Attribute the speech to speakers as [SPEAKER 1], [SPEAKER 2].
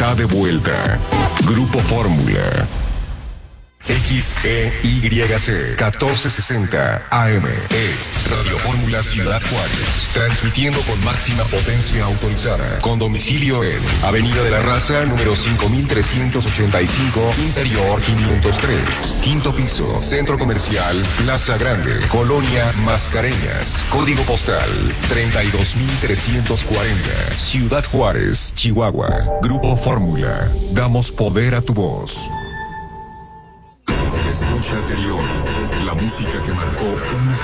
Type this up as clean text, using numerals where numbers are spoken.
[SPEAKER 1] está de vuelta. Grupo Fórmula. XEYC 1460 AM es Radio Fórmula Ciudad Juárez, transmitiendo con máxima potencia autorizada, con domicilio en Avenida de la Raza, número 5385, Interior 503, quinto piso, Centro Comercial Plaza Grande, Colonia Mascareñas, código postal 32340, Ciudad Juárez, Chihuahua. Grupo Fórmula, damos poder a tu voz. Escucha anterior, la música que marcó una